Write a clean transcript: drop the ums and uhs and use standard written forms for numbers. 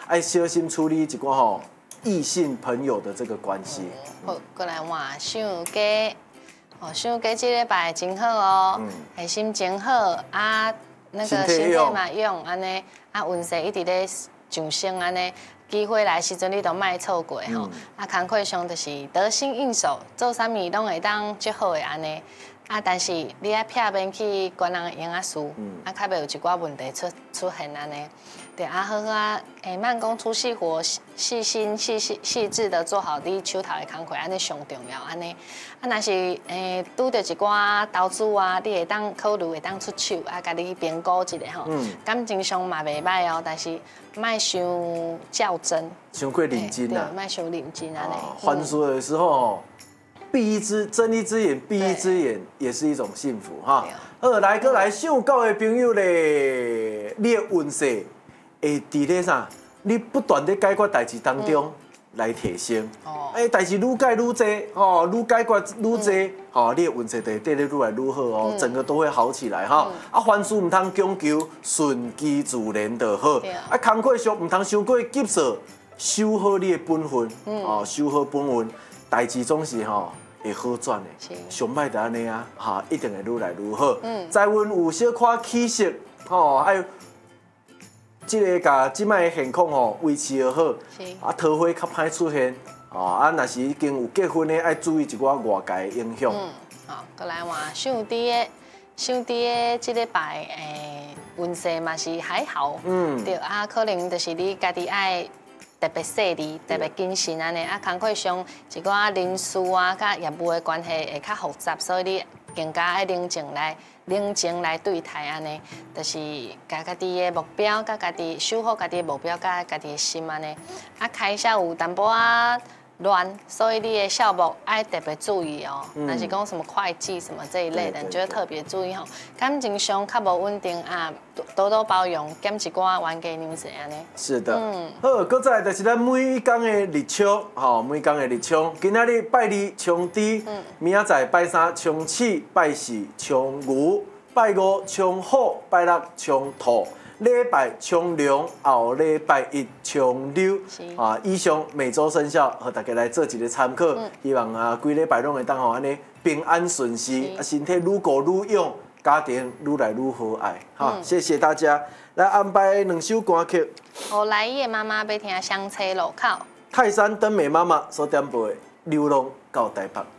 爱小心处理一寡异性朋友的这个关系。 好，过来换想家。想家这礼拜真好哦，心情好啊，那个身体嘛用安尼，啊运势一直咧上升安尼，机会来时阵你都莫错过吼。啊，工课上就是得心应手，做啥物拢会当足好的安尼。啊，但是你爱避免去管人闲啊事，啊，较袂有一寡问题出现安尼。对啊，好啊，慢工出细活，细心细致的做好你手头的工课，安尼上重要安尼。啊，若是拄着一寡投资啊，你会当考虑会当出手，啊，家己评估一下吼。感情上嘛袂歹哦，但是莫伤较真， 伤过认真啊， 莫伤认真安尼。 还书的时候睁一只眼闭一只眼，也是一种幸福哈。好，来过来想到的朋友咧，你的运势会伫咧啥？你不断的解决代志当中来提升。代志愈解愈多，愈解决愈多，你的运势会变得愈来愈好哦，整个都会好起来哈。啊，凡事唔通强求，顺其自然就好。啊，工课上唔通伤过急躁，守好你的本分，守好本分，代志总是会好转的。上摆就安尼啊，一定会愈来愈好。财运有小可起色，还有。即个甲即摆的现况维持得好，啊桃花较歹出现，啊若是已经有结婚的，爱注意一寡外界的影响。 好，过来换兄弟的即礼拜运势嘛是还好，对啊，可能就是你家己爱特别细腻、特别谨慎安尼，啊工课上一寡人事啊、甲业务的关系会较复杂，所以你更加爱冷静来对待安尼，就是家己的目标，甲家己守好家己的目标，甲家己的心安尼。啊，开销有淡薄仔乱，所以你的项目爱特别注意哦。若是讲什么会计什么这一类的，你就要特别注意吼。感情上较无稳定啊，多多包容，减一寡冤家娘子安尼。 是的，好，搁再就是咱每一天的日冲，每天的日冲，今仔日拜二冲猪，明仔载拜三冲刺，拜四冲牛，拜五冲虎，拜六冲兔。礼拜冲龙，后礼拜一冲牛，以上每周生肖，和大家来做一个参考。希望规礼拜拢会当安尼平安顺遂，身体愈顾愈勇，家庭愈来愈和爱。谢谢大家，来安排2首歌曲。 后来叶妈妈要听《香车路口》。 泰山登美妈妈所点播的《流浪到台北》。